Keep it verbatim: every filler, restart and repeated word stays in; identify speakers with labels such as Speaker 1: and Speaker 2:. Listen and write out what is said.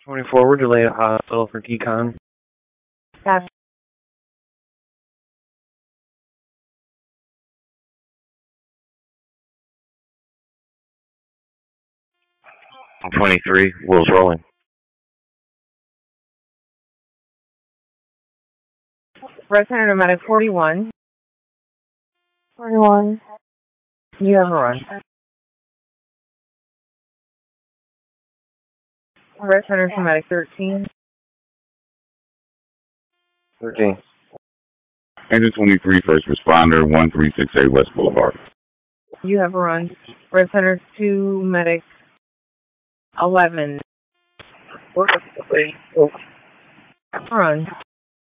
Speaker 1: twenty-four, we're delayed at hospital for Keycon.
Speaker 2: Yes.
Speaker 1: twenty-three, wheels rolling.
Speaker 2: Red Center Nomadic forty-one.
Speaker 3: forty-one.
Speaker 2: You have a run. Red Center Nomadic thirteen.
Speaker 1: thirteen.
Speaker 4: Engine twenty-three, first responder, one three six eight West Boulevard.
Speaker 2: You have a run. Red Center two, Medic eleven. Run.